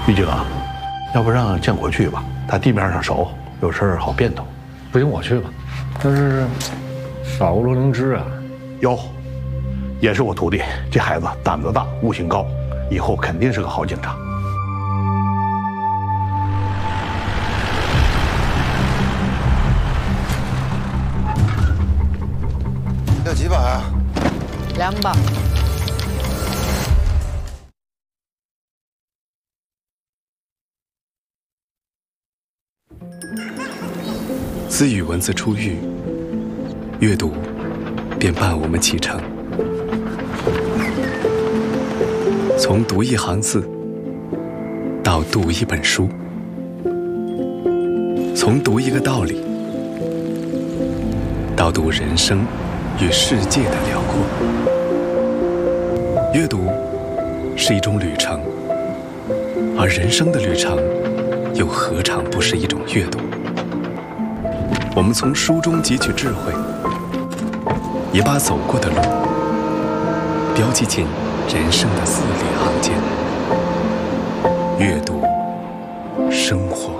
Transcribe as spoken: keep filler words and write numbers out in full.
玉静啊，要不让建国去吧？他地面上熟，有事儿好变通。 不行，我去吧。但是少个罗灵芝啊。 有，也是我徒弟，这孩子胆子大，悟性高，以后肯定是个好警察。 要几把啊？ 两把。 自语文字出狱，阅读便伴我们启程。从读一行字到读一本书，从读一个道理到读人生与世界的辽阔。阅读是一种旅程，而人生的旅程又何尝不是一种阅读？我们从书中汲取智慧，也把走过的路标记进人生的字里行间。阅读，生活。